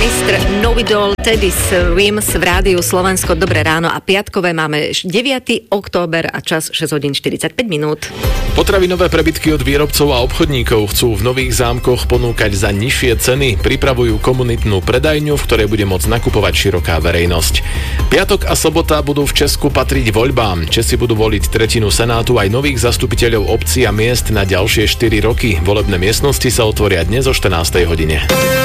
Mistr Novidol, Teddy Swims v rádiu Slovensko. Dobré ráno a piatkové máme 9. október a čas 6 hodín 45 minút. Potravinové prebytky od výrobcov a obchodníkov chcú v Nových Zámkoch ponúkať za nižšie ceny. Pripravujú komunitnú predajňu, v ktorej bude môcť nakupovať široká verejnosť. Piatok a sobota budú v Česku patriť voľbám. Česi budú voliť tretinu Senátu aj nových zastupiteľov obcí a miest na ďalšie 4 roky. Volebné miestnosti sa otvoria dnes o 14. hodine.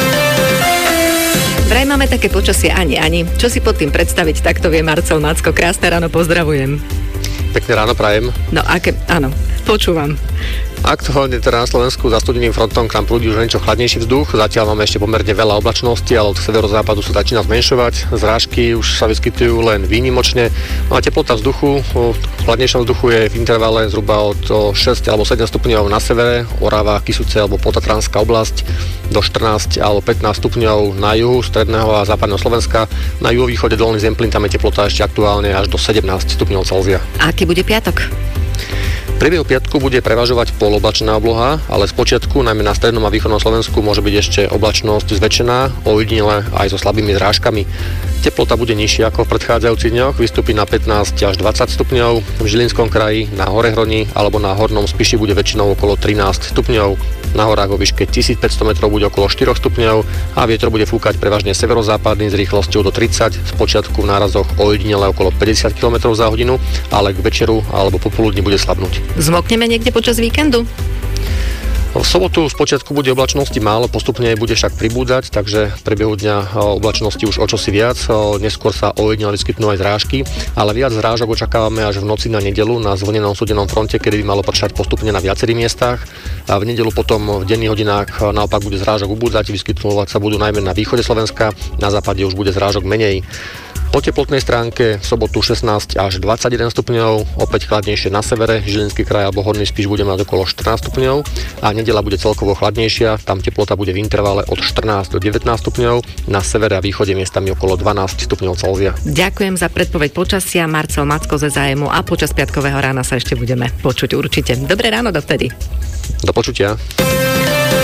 Vraj máme také počasie ani. Čo si pod tým predstaviť, tak to vie Marcel Macko. Krásne ráno, pozdravujem. Pekné ráno prajem. No áno, počúvam. Aktuálne teda na Slovensku za studeným frontom k nám prúdi už niečo chladnejší vzduch. Zatiaľ máme ešte pomerne veľa oblačnosti, ale od severozápadu sa začína zmenšovať. Zrážky už sa vyskytujú len výnimočne. No a teplota vzduchu, v chladnejšom vzduchu je v intervale zhruba od 6 alebo 7 stupňov na severe, Orava, Kysuce alebo Potatranská oblasť, do 14 alebo 15 stupňov na juhu stredného a západného Slovenska. Na juhovýchode Dolný Zemplín tam je teplota ešte aktuálne až do 17 stupňov Celzia. A aký bude piatok? V priebehu piatku bude prevažovať poloblačná obloha, ale spočiatku najmä na strednom a východnom Slovensku môže byť ešte oblačnosť zväčšená, ojedinele aj so slabými zrážkami. Teplota bude nižšia ako v predchádzajúcich dňoch, vystúpi na 15 až 20 stupňov, v Žilinskom kraji, na Horehroni alebo na Hornom Spiši bude väčšinou okolo 13 stupňov, na horách vo výške 1500 metrov bude okolo 4 stupňov a vietor bude fúkať prevažne severozápadný s rýchlosťou do 30, spočiatku v nárazoch ojedinele okolo 50 km za hodinu, ale k večeru alebo popoludní bude slabnúť. Zmokneme niekde počas víkendu? V sobotu spočiatku bude oblačnosti málo, postupne bude však pribúdať, takže v priebehu dňa oblačnosti už o čosi viac. Neskôr sa ojedinele vyskytnú aj zrážky, ale viac zrážok očakávame až v noci na nedeľu na zvlnenom studenom fronte, kedy by malo pršať postupne na viacerých miestach. A v nedeľu potom v denných hodinách naopak bude zrážok ubúdať, vyskytovať sa budú najmä na východe Slovenska, na západe už bude zrážok menej. Po teplotnej stránke v sobotu 16 až 21 stupňov, opäť chladnejšie na severe, Žilinský kraj alebo Horný Spiš bude mať okolo 14 stupňov a nedeľa bude celkovo chladnejšia, tam teplota bude v intervale od 14 do 19 stupňov, na severe a východe miestami okolo 12 stupňov Celzia. Ďakujem za predpoveď počasia, Marcel Macko ze Zájmu, a počas piatkového rána sa ešte budeme počuť určite. Dobré ráno dovtedy. Do počutia.